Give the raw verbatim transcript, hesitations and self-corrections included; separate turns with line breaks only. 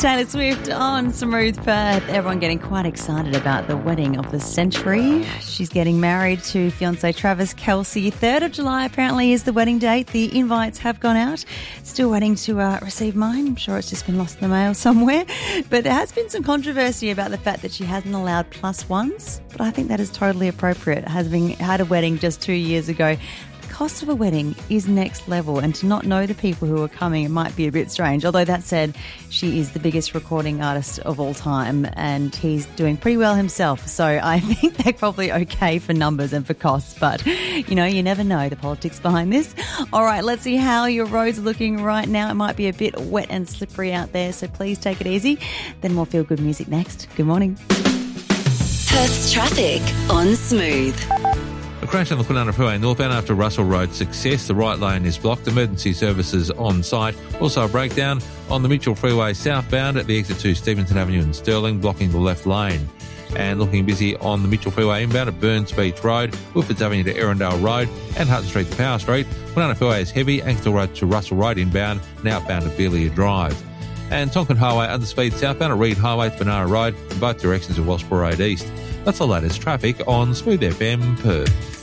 Taylor Swift on Smooth Perth. Everyone getting quite excited about the wedding of the century. She's getting married to fiancé Travis Kelce. third of July apparently is the wedding date. The invites have gone out. Still waiting to uh, receive mine. I'm sure it's just been lost in the mail somewhere. But there has been some controversy about the fact that she hasn't allowed plus ones. But I think that is totally appropriate. Having had a wedding just two years ago, cost of a wedding is next level, and to not know the people who are coming, it might be a bit strange. Although that said, she is the biggest recording artist of all time and he's doing pretty well himself, so I think they're probably okay for numbers and for costs, but you know, you never know the politics behind this. All right, let's see how your roads are looking right now. It might be a bit wet and slippery out there, so please take it easy. Then more feel good music next. Good morning.
Perth's traffic on Smooth.
A crash on the Kwinana Freeway northbound after Russell Road success. The right lane is blocked. Emergency services on site. Also a breakdown on the Mitchell Freeway southbound at the exit to Stevenson Avenue in Stirling, blocking the left lane. And looking busy on the Mitchell Freeway inbound at Burns Beach Road, Wilfords Avenue to Erindale Road and Hutton Street to Power Street. Kwinana Freeway is heavy. Angle Road to Russell Road inbound and outbound at Beeliar Drive. And Tonkin Highway underspeed southbound at Reed Highway to Banana Road in both directions of Wellsborough Road East. That's the latest traffic on Smooth F M Perth.